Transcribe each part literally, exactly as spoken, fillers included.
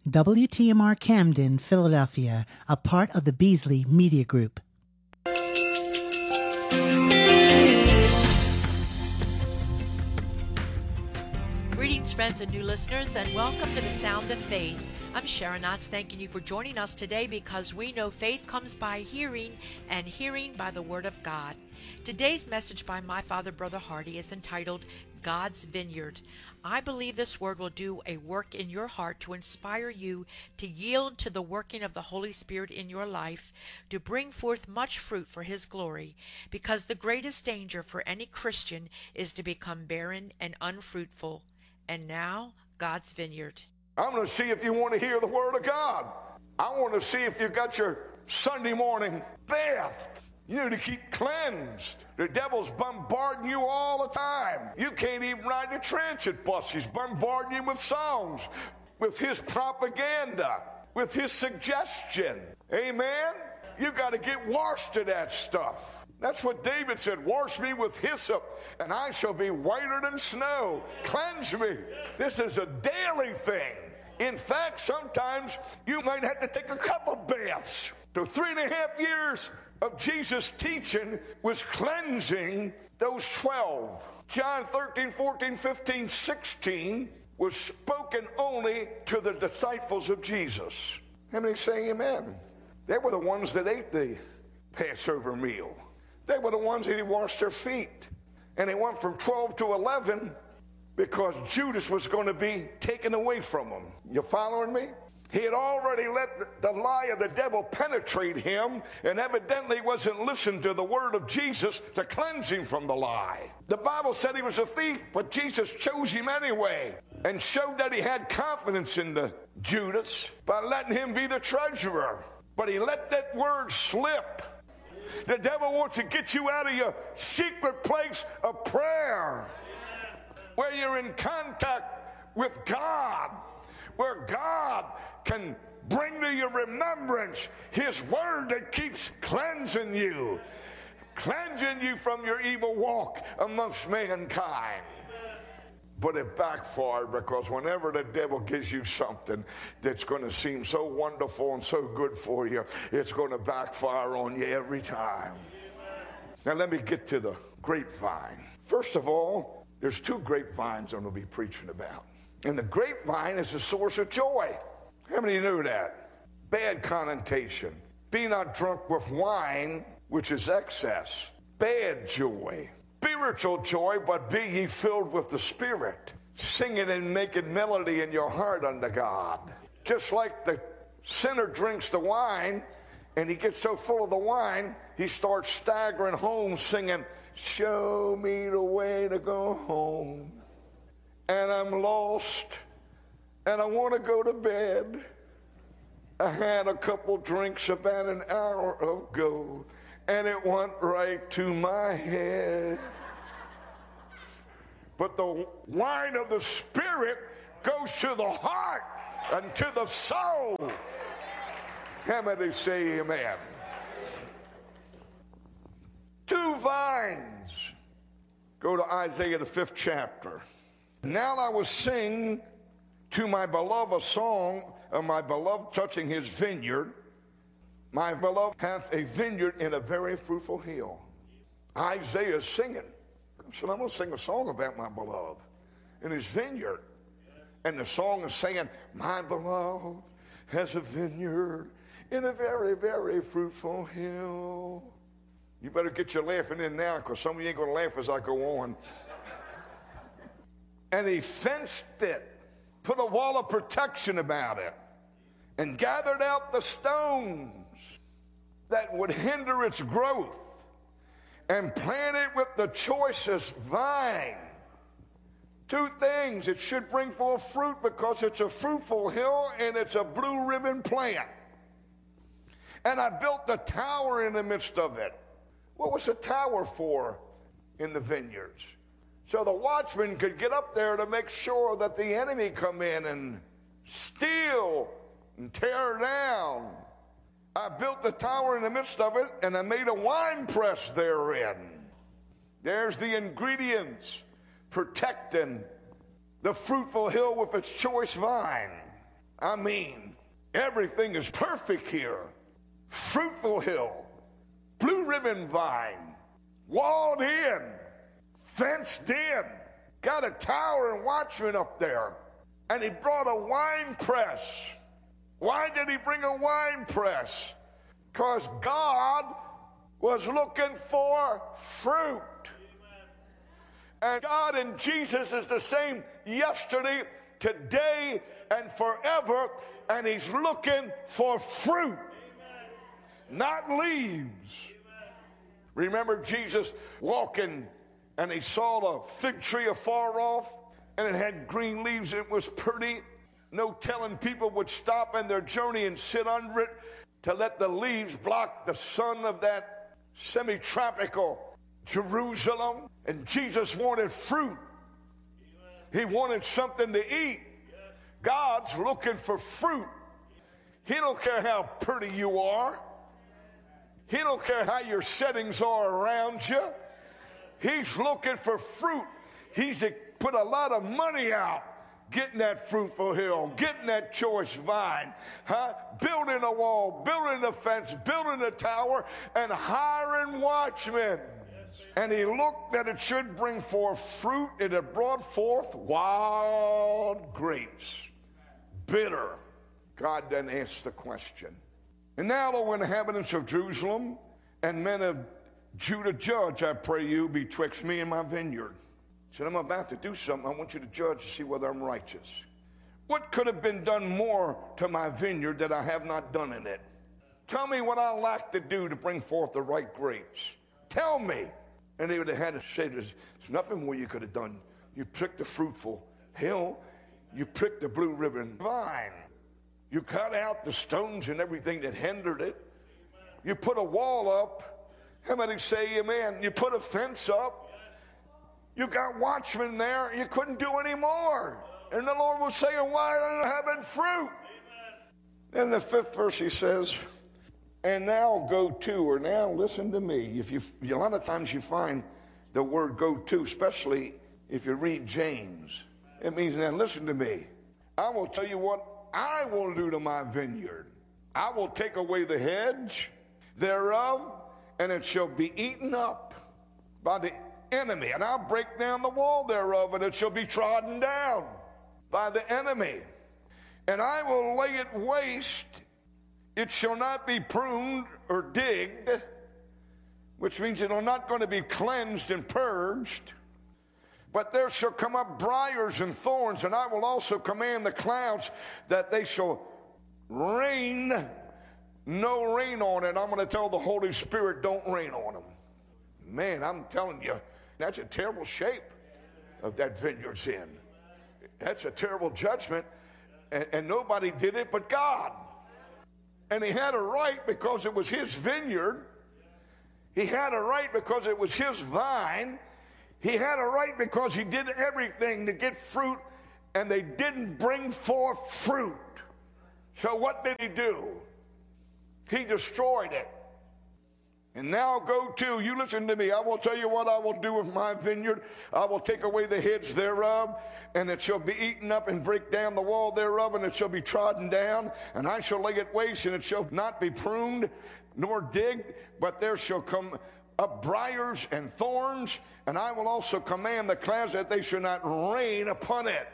W T M R Camden, Philadelphia, a part of the Beasley Media Group. Greetings, friends and new listeners, and welcome to the Sound of Faith. I'm Sharon Knotts, thanking you for joining us today because we know faith comes by hearing, and hearing by the Word of God. Today's message by my father, Brother Hardy, is entitled God's Vineyard. I believe this word will do a work in your heart to inspire you to yield to the working of the Holy Spirit in your life, to bring forth much fruit for His glory, because the greatest danger for any Christian is to become barren and unfruitful. And now, God's Vineyard. I'm going to see if you want to hear the Word of God. I want to see if you got your Sunday morning bath. You need to keep cleansed. The devil's bombarding you all the time. You can't even ride the transit bus. He's bombarding you with songs, with his propaganda, with his suggestion. Amen? You got to get washed of that stuff. That's what David said, wash me with hyssop, and I shall be whiter than snow. Cleanse me. This is a daily thing. In fact, sometimes you might have to take a couple baths. So three and a half years of Jesus' teaching was cleansing those twelve. John thirteen, fourteen, fifteen, sixteen was spoken only to the disciples of Jesus. How many say amen? They were the ones that ate the Passover meal. They were the ones that He washed their feet. And it went from twelve to eleven because Judas was going to be taken away from them. You following me? He had already let the, the lie of the devil penetrate him, and evidently wasn't listening to the word of Jesus to cleanse him from the lie. The Bible said he was a thief, but Jesus chose him anyway and showed that he had confidence in the Judas by letting him be the treasurer. But he let that word slip. The devil wants to get you out of your secret place of prayer, where you're in contact with God, where God can bring to your remembrance His word that keeps cleansing you, cleansing you from your evil walk amongst mankind. But it backfired, because whenever the devil gives you something that's going to seem so wonderful and so good for you, it's going to backfire on you every time. Now let me get to the grapevine. First of all, there's two grapevines I'm going to be preaching about. And the grapevine is a source of joy. How many knew that? Bad connotation. Be not drunk with wine, which is excess. Bad joy. Spiritual joy, but be ye filled with the Spirit, singing and making melody in your heart unto God. Just like the sinner drinks the wine, and he gets so full of the wine, he starts staggering home singing, show me the way to go home, and I'm lost, and I want to go to bed. I had a couple drinks about an hour ago, and it went right to my head. But the wine of the Spirit goes to the heart and to the soul. How many say amen? Two vines. Go to Isaiah, the fifth chapter. Now I will sing to my beloved a song of my beloved touching his vineyard. My beloved hath a vineyard in a very fruitful hill. Isaiah is singing. So I'm going to sing a song about my beloved in his vineyard. And the song is saying, my beloved has a vineyard in a very, very fruitful hill. You better get your laughing in now, because some of you ain't going to laugh as I go on. And he fenced it, put a wall of protection about it, and gathered out the stones that would hinder its growth, and plant it with the choicest vine. Two things: it should bring forth fruit because it's a fruitful hill and it's a blue ribbon plant. And I built the tower in the midst of it. What was the tower for in the vineyards? So the watchman could get up there to make sure that the enemy come in and steal and tear down. I built the tower in the midst of it, and I made a wine press therein. There's the ingredients protecting the fruitful hill with its choice vine. I mean, everything is perfect here. Fruitful hill, blue ribbon vine, walled in, fenced in, got a tower and watchman up there. And he brought a wine press. Why did he bring a wine press? Because God was looking for fruit. And God and Jesus is the same yesterday, today, and forever. And he's looking for fruit, not leaves. Remember Jesus walking and he saw a fig tree afar off and it had green leaves and it was pretty. No telling people would stop in their journey and sit under it to let the leaves block the sun of that semi-tropical Jerusalem. And Jesus wanted fruit. He wanted something to eat. God's looking for fruit. He don't care how pretty you are. He don't care how your settings are around you. He's looking for fruit. He's put a lot of money out getting that fruitful hill, getting that choice vine, huh? Building a wall, building a fence, building a tower, and hiring watchmen. And he looked that it should bring forth fruit, and it brought forth wild grapes, bitter. God then asked the question. And now, O inhabitants of Jerusalem and men of Judah, judge, I pray you, betwixt me and my vineyard. He said, I'm about to do something. I want you to judge to see whether I'm righteous. What could have been done more to my vineyard that I have not done in it? Tell me what I lack to do to bring forth the right grapes. Tell me. And they would have had to say, there's nothing more you could have done. You pricked the fruitful hill. You pricked the blue ribbon vine. You cut out the stones and everything that hindered it. You put a wall up. How many say amen? You put a fence up. You got watchmen there. You couldn't do any more. And the Lord was saying, why aren't I having fruit? In the fifth verse he says, and now go to, or now listen to me. If you, a lot of times you find the word go to, especially if you read James. It means now listen to me. I will tell you what I will do to my vineyard. I will take away the hedge thereof, and it shall be eaten up by the enemy. And I'll break down the wall thereof, and it shall be trodden down by the enemy. And I will lay it waste. It shall not be pruned or digged, which means it will not going to be cleansed and purged. But there shall come up briars and thorns, and I will also command the clouds that they shall rain no rain on it. I'm going to tell the Holy Spirit, don't rain on them. Man, I'm telling you, that's a terrible shape of that vineyard's in. That's a terrible judgment, and, and nobody did it but God. And he had a right because it was his vineyard. He had a right because it was his vine. He had a right because he did everything to get fruit, and they didn't bring forth fruit. So what did he do? He destroyed it. And now go to, you listen to me, I will tell you what I will do with my vineyard. I will take away the hedge thereof, and it shall be eaten up, and break down the wall thereof, and it shall be trodden down, and I shall lay it waste, and it shall not be pruned nor digged, but there shall come up briars and thorns, and I will also command the clouds that they shall not rain upon it.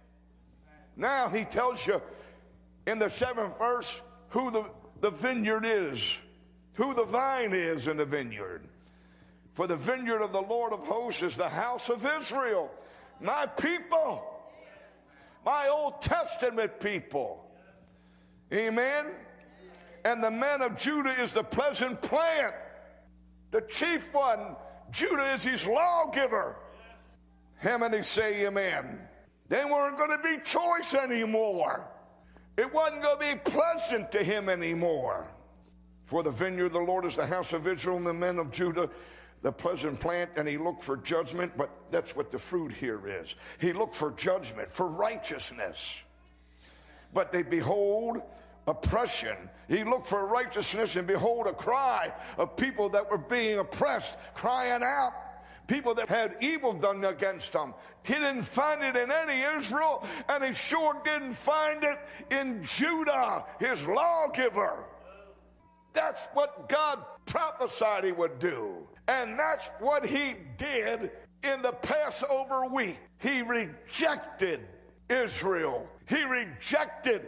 Now he tells you in the seventh verse who the, the vineyard is, who the vine is in the vineyard. For the vineyard of the Lord of hosts is the house of Israel, my people, my Old Testament people. Amen. And the men of Judah is the pleasant plant. The chief one, Judah, is his lawgiver. How many say amen? They weren't going to be choice anymore. It wasn't going to be pleasant to him anymore. For the vineyard of the Lord is the house of Israel, and the men of Judah the pleasant plant, and he looked for judgment, but that's what the fruit here is. He looked for judgment, for righteousness. But they behold oppression. He looked for righteousness, and behold a cry of people that were being oppressed, crying out. people that had evil done against them. He didn't find it in any Israel, and he sure didn't find it in Judah, his lawgiver. That's what God prophesied he would do. And that's what he did in the Passover week. He rejected Israel. He rejected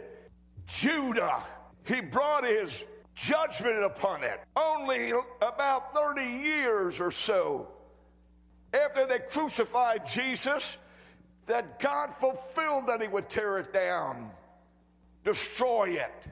Judah. He brought his judgment upon it. Only about thirty years or so after they crucified Jesus, that God fulfilled that he would tear it down, destroy it,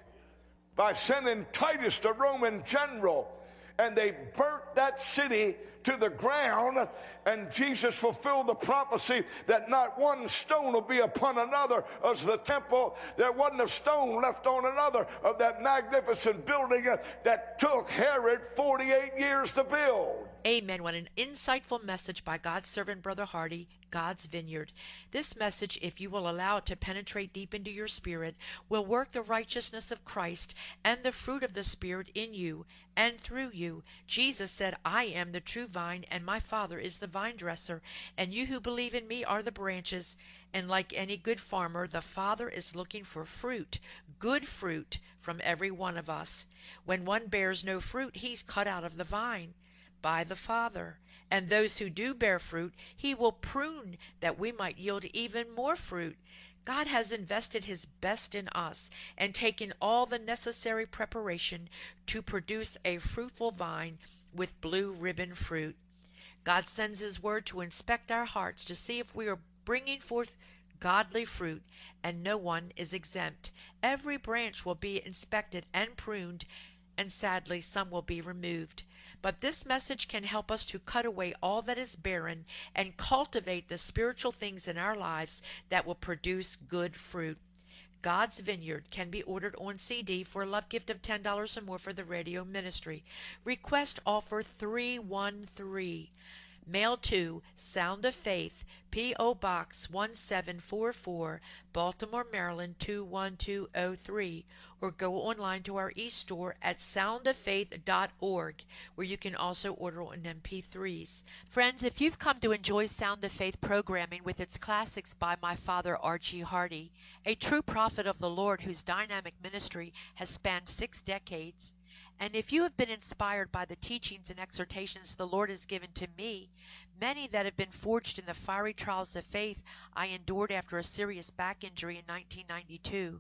by sending Titus, the Roman general, and they burnt that city to the ground, and Jesus fulfilled the prophecy that not one stone will be upon another as the temple. There wasn't a stone left on another of that magnificent building that took Herod forty-eight years to build. Amen. What an insightful message by God's servant, Brother Hardy, God's Vineyard. This message, if you will allow it to penetrate deep into your spirit, will work the righteousness of Christ and the fruit of the Spirit in you and through you. Jesus said, I am the true vine, and my Father is the vine dresser, and you who believe in me are the branches. And like any good farmer, the Father is looking for fruit, good fruit, from every one of us. When one bears no fruit, he's cut out of the vine by the Father. And those who do bear fruit, he will prune that we might yield even more fruit. God has invested his best in us and taken all the necessary preparation to produce a fruitful vine with blue ribbon fruit. God sends his word to inspect our hearts to see if we are bringing forth godly fruit, and no one is exempt. Every branch will be inspected and pruned, and sadly some will be removed. But this message can help us to cut away all that is barren and cultivate the spiritual things in our lives that will produce good fruit. God's Vineyard can be ordered on C D for a love gift of ten dollars or more for the radio ministry. Request offer three one three. Mail to Sound of Faith, P O. Box one seven four four, Baltimore, Maryland two one two oh three, or go online to our e-store at sound of faith dot org, where you can also order on M P threes. Friends, if you've come to enjoy Sound of Faith programming with its classics by my father Archie Hardy, a true prophet of the Lord whose dynamic ministry has spanned six decades, and if you have been inspired by the teachings and exhortations the Lord has given to me, many that have been forged in the fiery trials of faith I endured after a serious back injury in nineteen ninety-two,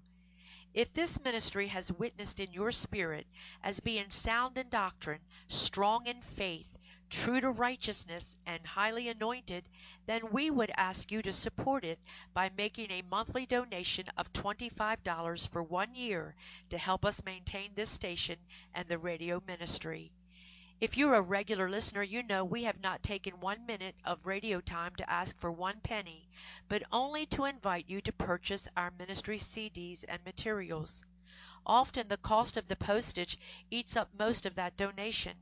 if this ministry has witnessed in your spirit as being sound in doctrine, strong in faith, true to righteousness, and highly anointed, then we would ask you to support it by making a monthly donation of twenty-five dollars for one year to help us maintain this station and the radio ministry. If you're a regular listener, you know we have not taken one minute of radio time to ask for one penny, but only to invite you to purchase our ministry C Ds and materials. Often the cost of the postage eats up most of that donation.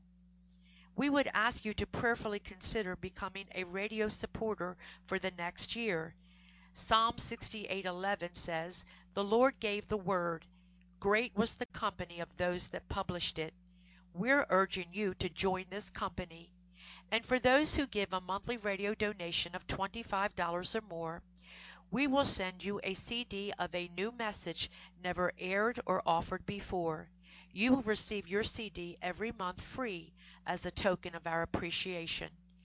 We would ask you to prayerfully consider becoming a radio supporter for the next year. Psalm sixty-eight eleven says, "The Lord gave the word. Great was the company of those that published it." We're urging you to join this company. And for those who give a monthly radio donation of twenty-five dollars or more, we will send you a C D of a new message never aired or offered before. You will receive your C D every month free as a token of our appreciation.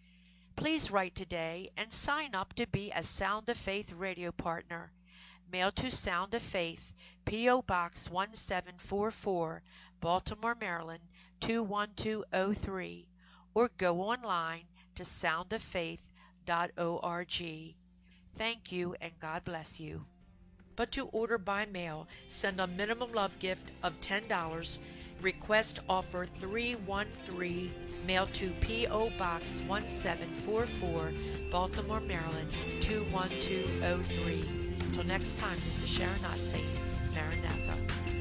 Please write today and sign up to be a Sound of Faith radio partner. Mail to Sound of Faith, P O. Box one seven four four, Baltimore, Maryland two one two oh three, or go online to sound of faith dot org. Thank you, and God bless you. But to order by mail, send a minimum love gift of ten dollars. Request offer three one three. Mail to P O. Box one seven four four, Baltimore, Maryland two one two oh three. Until next time, this is Sharon Otzi. Maranatha.